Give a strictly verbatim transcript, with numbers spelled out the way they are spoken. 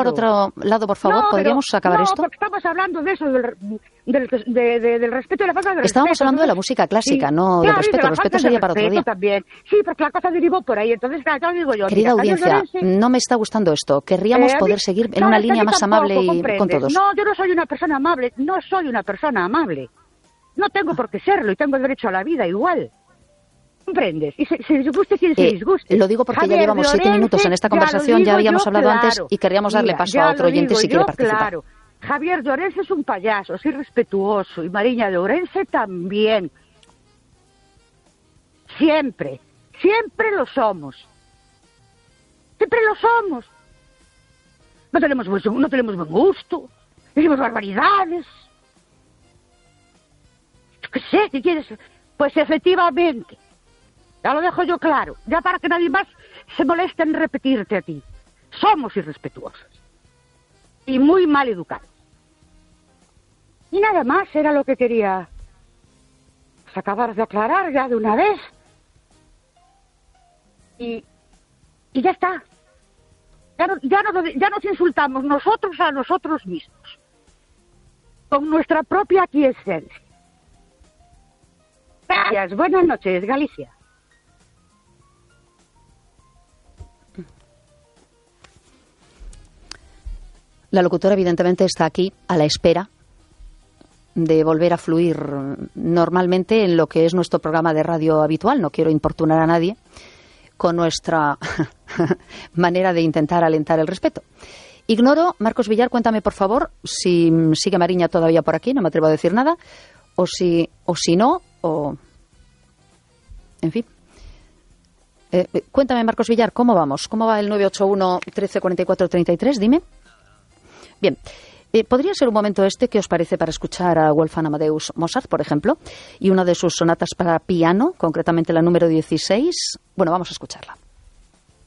por otro lado, por favor? No, ¿Podríamos pero, acabar no, esto? No, porque estamos hablando de eso, del, del, de, de, del respeto y la falta de respeto. Estábamos hablando de la música clásica, sí. no claro, del respeto. De el respeto sería para otro día. También. Sí, porque la cosa derivó por ahí. Entonces, claro, digo yo. Querida mira, audiencia, Llorense, no me está gustando esto. Querríamos eh, poder mí, seguir en no, una es línea más tampoco, amable y comprende. con todos. No, yo no soy una persona amable. No soy una persona amable. No tengo por qué serlo y tengo derecho a la vida igual. ¿Comprendes? Y si se disguste quien se eh, disguste. Lo digo porque Javier ya llevamos siete Llorense, minutos en esta conversación, ya, ya habíamos yo, hablado claro. antes y querríamos darle Mira, paso a otro oyente si yo, quiere participar. Claro. Javier Llorense es un payaso, es irrespetuoso, y Mariña de Ourense también. Siempre, siempre lo somos. Siempre lo somos. No tenemos, no tenemos buen gusto, decimos barbaridades. Yo qué sé, ¿qué quieres? Pues efectivamente, ya lo dejo yo claro, ya para que nadie más se moleste en repetirte a ti. Somos irrespetuosos y muy mal educados. Y nada más era lo que quería acabar de aclarar ya de una vez. Y, y ya está. Ya, no, ya, no, ya nos insultamos nosotros a nosotros mismos, con nuestra propia quiesencia. Gracias. Buenas noches, Galicia. La locutora evidentemente está aquí a la espera de volver a fluir normalmente en lo que es nuestro programa de radio habitual. No quiero importunar a nadie con nuestra manera de intentar alentar el respeto. Ignoro, Marcos Villar, cuéntame por favor si sigue Mariña todavía por aquí, no me atrevo a decir nada, o si, o si no, o... En fin. Eh, cuéntame, Marcos Villar, ¿cómo vamos? ¿Cómo va el nueve ocho uno, trece cuarenta y cuatro, treinta y tres? Dime. Bien. Eh, ¿Podría ser un momento este, qué os parece, para escuchar a Wolfgang Amadeus Mozart, por ejemplo, y una de sus sonatas para piano, concretamente la número dieciséis? Bueno, vamos a escucharla.